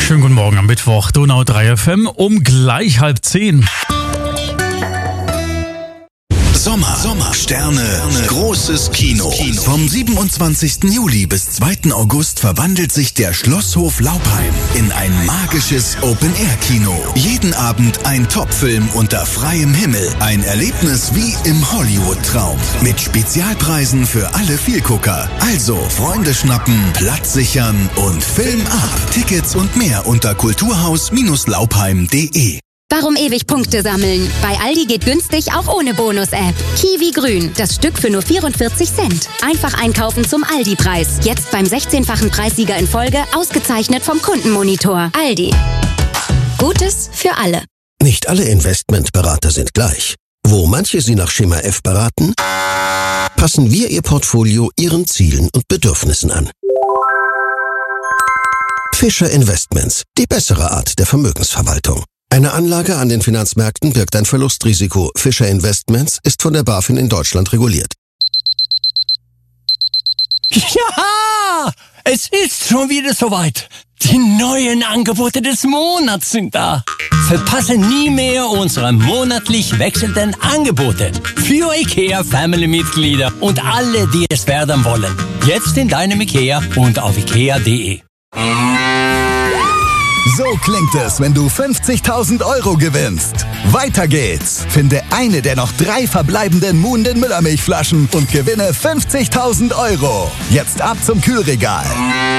Schönen guten Morgen am Mittwoch, Donau 3 FM um gleich 9:30. Sommer, Sterne, großes Kino. Vom 27. Juli bis 2. August verwandelt sich der Schlosshof Laupheim in ein magisches Open-Air-Kino. Jeden Abend ein Top-Film unter freiem Himmel. Ein Erlebnis wie im Hollywood-Traum. Mit Spezialpreisen für alle Vielgucker. Also Freunde schnappen, Platz sichern und Film ab. Tickets und mehr unter kulturhaus-laupheim.de. Warum ewig Punkte sammeln? Bei Aldi geht günstig auch ohne Bonus-App. Kiwi Grün, das Stück für nur 44 Cent. Einfach einkaufen zum Aldi-Preis. Jetzt beim 16-fachen Preissieger in Folge, ausgezeichnet vom Kundenmonitor. Aldi. Gutes für alle. Nicht alle Investmentberater sind gleich. Wo manche Sie nach Schema F beraten, passen wir Ihr Portfolio Ihren Zielen und Bedürfnissen an. Fischer Investments, die bessere Art der Vermögensverwaltung. Eine Anlage an den Finanzmärkten birgt ein Verlustrisiko. Fischer Investments ist von der BaFin in Deutschland reguliert. Ja, es ist schon wieder soweit. Die neuen Angebote des Monats sind da. Verpasse nie mehr unsere monatlich wechselnden Angebote für IKEA Family-Mitglieder und alle, die es werden wollen. Jetzt in deinem IKEA und auf ikea.de. So klingt es, wenn du 50.000 € gewinnst. Weiter geht's. Finde eine der noch 3 verbleibenden Muhnden Müllermilchflaschen und gewinne 50.000 €. Jetzt ab zum Kühlregal.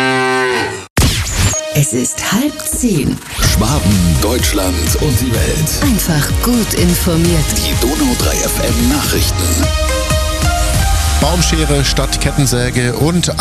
Es ist 9:30. Schwaben, Deutschland und die Welt. Einfach gut informiert. Die Donau 3 FM Nachrichten. Baumschere statt Kettensäge und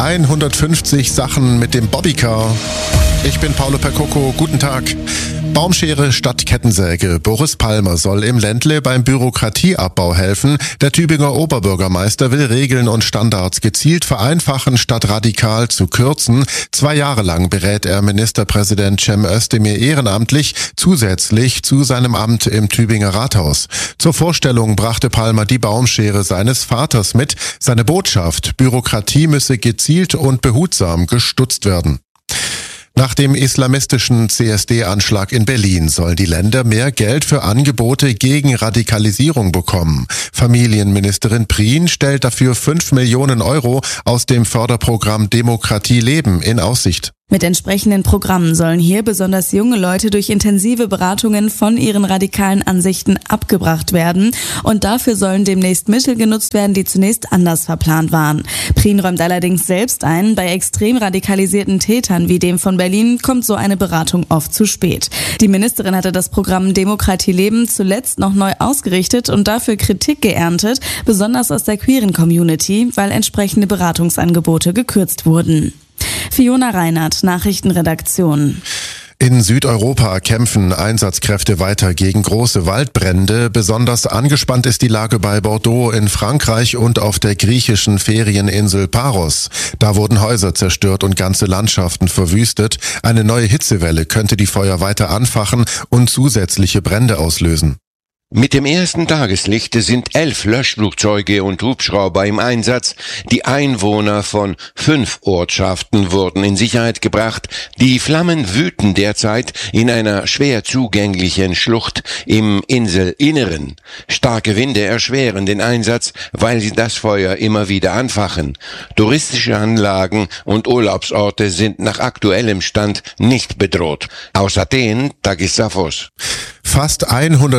150 Sachen mit dem Bobbycar. Ich bin Paolo Percoco, guten Tag. Baumschere statt Kettensäge. Boris Palmer soll im Ländle beim Bürokratieabbau helfen. Der Tübinger Oberbürgermeister will Regeln und Standards gezielt vereinfachen, statt radikal zu kürzen. 2 Jahre lang berät er Ministerpräsident Cem Özdemir ehrenamtlich, zusätzlich zu seinem Amt im Tübinger Rathaus. Zur Vorstellung brachte Palmer die Baumschere seines Vaters mit. Seine Botschaft: Bürokratie müsse gezielt und behutsam gestutzt werden. Nach dem islamistischen CSD-Anschlag in Berlin sollen die Länder mehr Geld für Angebote gegen Radikalisierung bekommen. Familienministerin Prien stellt dafür 5 Millionen € aus dem Förderprogramm Demokratie leben in Aussicht. Mit entsprechenden Programmen sollen hier besonders junge Leute durch intensive Beratungen von ihren radikalen Ansichten abgebracht werden. Und dafür sollen demnächst Mittel genutzt werden, die zunächst anders verplant waren. Prien räumt allerdings selbst ein, bei extrem radikalisierten Tätern wie dem von Berlin kommt so eine Beratung oft zu spät. Die Ministerin hatte das Programm Demokratie leben zuletzt noch neu ausgerichtet und dafür Kritik geerntet, besonders aus der queeren Community, weil entsprechende Beratungsangebote gekürzt wurden. Fiona Reinhardt, Nachrichtenredaktion. In Südeuropa kämpfen Einsatzkräfte weiter gegen große Waldbrände. Besonders angespannt ist die Lage bei Bordeaux in Frankreich und auf der griechischen Ferieninsel Paros. Da wurden Häuser zerstört und ganze Landschaften verwüstet. Eine neue Hitzewelle könnte die Feuer weiter anfachen und zusätzliche Brände auslösen. Mit dem ersten Tageslicht sind 11 Löschflugzeuge und Hubschrauber im Einsatz. Die Einwohner von 5 Ortschaften wurden in Sicherheit gebracht. Die Flammen wüten derzeit in einer schwer zugänglichen Schlucht im Inselinneren. Starke Winde erschweren den Einsatz, weil sie das Feuer immer wieder anfachen. Touristische Anlagen und Urlaubsorte sind nach aktuellem Stand nicht bedroht. Aus Athen, Takis Safos. Fast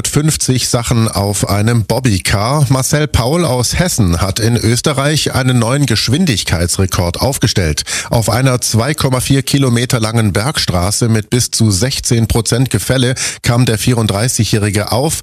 150 Sachen auf einem Bobbycar. Marcel Paul aus Hessen hat in Österreich einen neuen Geschwindigkeitsrekord aufgestellt. Auf einer 2,4 Kilometer langen Bergstraße mit bis zu 16% Gefälle kam der 34-Jährige auf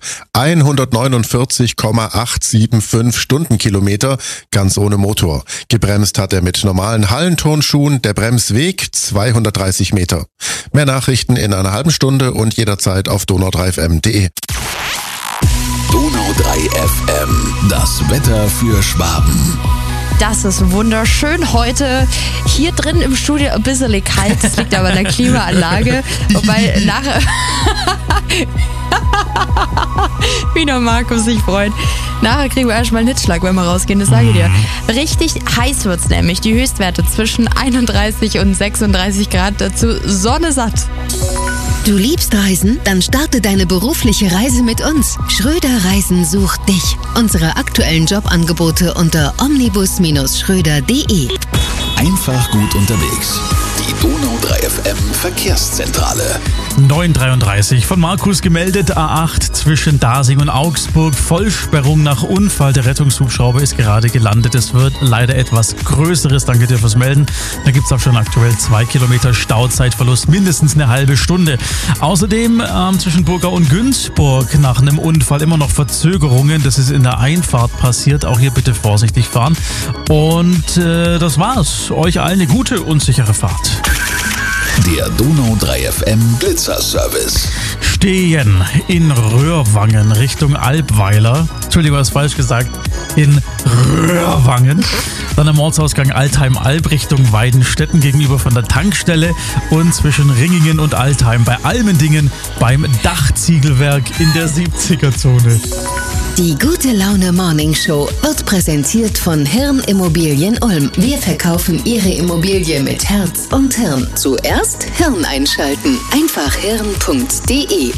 149,875 Stundenkilometer, ganz ohne Motor. Gebremst hat er mit normalen Hallenturnschuhen, der Bremsweg 230 Meter. Mehr Nachrichten in einer halben Stunde und jederzeit auf donau3fm.de. Donau 3 FM, das Wetter für Schwaben. Das ist wunderschön. Heute hier drin im Studio ein bisschen kalt. Das liegt aber an der Klimaanlage. Wobei nachher... Wie der Markus sich freut. Nachher kriegen wir erstmal einen Hitzschlag, wenn wir rausgehen, das sage ich dir. Richtig heiß wird's nämlich. Die Höchstwerte zwischen 31 und 36 Grad, dazu Sonne satt. Du liebst Reisen? Dann starte deine berufliche Reise mit uns. Schröder Reisen sucht dich. Unsere aktuellen Jobangebote unter omnibus-schröder.de. Einfach gut unterwegs. Die Donau 3 FM Verkehrszentrale. 9:33 von Markus gemeldet, A8 zwischen Dasing und Augsburg, Vollsperrung nach Unfall. Der Rettungshubschrauber ist gerade gelandet. Es wird leider etwas Größeres, danke dir fürs Melden. Da gibt es auch schon aktuell 2 Kilometer Stauzeitverlust, mindestens eine halbe Stunde. Außerdem zwischen Burgau und Günzburg nach einem Unfall immer noch Verzögerungen. Das ist in der Einfahrt passiert, auch hier bitte vorsichtig fahren. Und das war's. Euch allen eine gute und sichere Fahrt. Der Donau 3 FM Blitzerservice. Stehen in Röhrwangen Richtung Albweiler. Entschuldigung, was falsch gesagt. In Röhrwangen. Dann am Ortsausgang Altheim-Alb Richtung Weidenstetten gegenüber von der Tankstelle und zwischen Ringingen und Altheim bei Almendingen beim Dachziegelwerk in der 70er-Zone. Die Gute Laune Morning Show wird präsentiert von Hirn Immobilien Ulm. Wir verkaufen Ihre Immobilie mit Herz und Hirn. Zuerst Hirn einschalten. Einfach hirn.de.